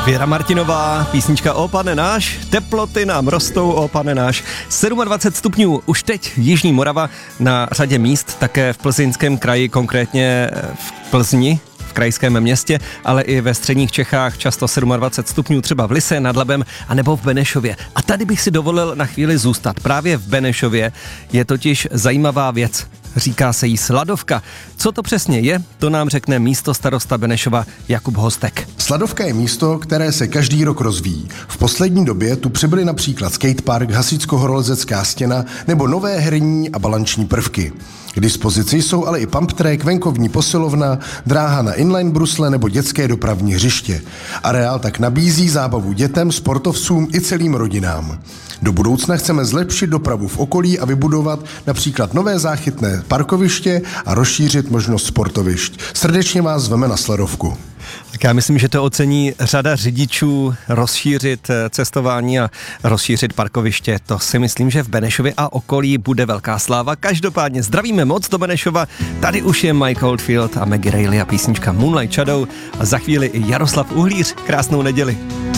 Věra Martinová, písnička O Pane náš, teploty nám rostou, O Pane náš. 27 stupňů už teď Jižní Morava, na řadě míst, také v Plzeňském kraji, konkrétně v Plzni, v krajském městě, ale i ve středních Čechách často 27 stupňů, třeba v Lysé nad Labem a nebo v Benešově. A tady bych si dovolil na chvíli zůstat. Právě v Benešově je totiž zajímavá věc. Říká se jí Sladovka. Co to přesně je, to nám řekne místostarosta Benešova Jakub Hostek. Sladovka je místo, které se každý rok rozvíjí. V poslední době tu přibyly například skatepark, hasičsko-horolezecká stěna nebo nové herní a balanční prvky. K dispozici jsou ale i pump track, venkovní posilovna, dráha na inline brusle nebo dětské dopravní hřiště. Areál tak nabízí zábavu dětem, sportovcům i celým rodinám. Do budoucna chceme zlepšit dopravu v okolí a vybudovat například nové záchytné parkoviště a rozšířit možnost sportovišť. Srdečně vás zveme na Sladovku. Tak já myslím, že to ocení řada řidičů, rozšířit cestování a rozšířit parkoviště. To si myslím, že v Benešově a okolí bude velká sláva. Každopádně zdravíme moc do Benešova. Tady už je Mike Oldfield a Maggie Reilly a písnička Moonlight Shadow a za chvíli i Jaroslav Uhlíř. Krásnou neděli.